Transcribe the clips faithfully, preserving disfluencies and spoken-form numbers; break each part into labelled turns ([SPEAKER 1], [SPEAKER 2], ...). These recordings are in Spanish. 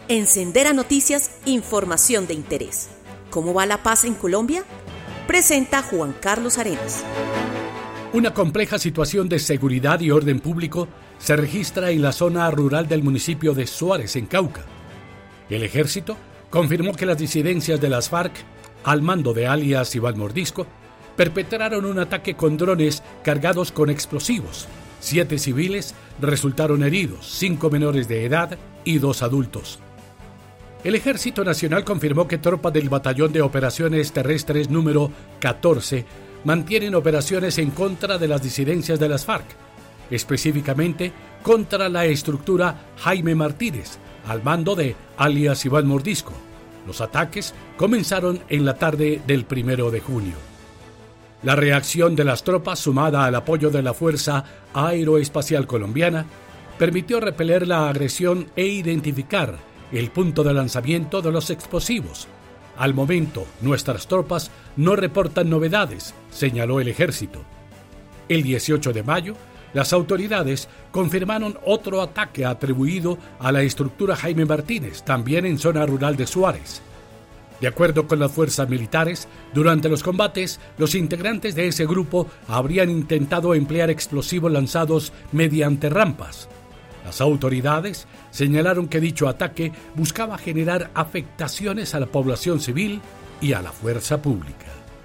[SPEAKER 1] En Sendera Noticias, información de interés. ¿Cómo va la paz en Colombia? Presenta Juan Carlos Arenas.
[SPEAKER 2] Una compleja situación de seguridad y orden público se registra en la zona rural del municipio de Suárez, en Cauca. El ejército confirmó que las disidencias de las FARC, al mando de alias Iván Mordisco, perpetraron un ataque con drones cargados con explosivos. Siete civiles resultaron heridos, cinco menores de edad y dos adultos. El Ejército Nacional confirmó que tropas del Batallón de Operaciones Terrestres número catorce mantienen operaciones en contra de las disidencias de las FARC, específicamente contra la estructura Jaime Martínez, al mando de alias Iván Mordisco. Los ataques comenzaron en la tarde del primero de junio. La reacción de las tropas, sumada al apoyo de la Fuerza Aeroespacial Colombiana, permitió repeler la agresión e identificar el punto de lanzamiento de los explosivos. Al momento, nuestras tropas no reportan novedades, señaló el ejército. El dieciocho de mayo, las autoridades confirmaron otro ataque atribuido a la estructura Jaime Martínez, también en zona rural de Suárez. De acuerdo con las fuerzas militares, durante los combates, los integrantes de ese grupo habrían intentado emplear explosivos lanzados mediante rampas. Las autoridades señalaron que dicho ataque buscaba generar afectaciones a la población civil y a la fuerza pública.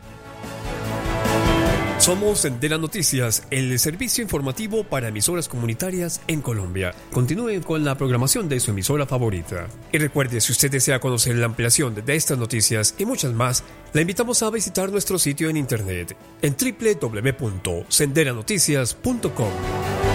[SPEAKER 3] Somos Sendera Noticias, el servicio informativo para emisoras comunitarias en Colombia. Continúen con la programación de su emisora favorita. Y recuerde, si usted desea conocer la ampliación de estas noticias y muchas más, la invitamos a visitar nuestro sitio en internet en doble u doble u doble u punto sendera noticias punto com.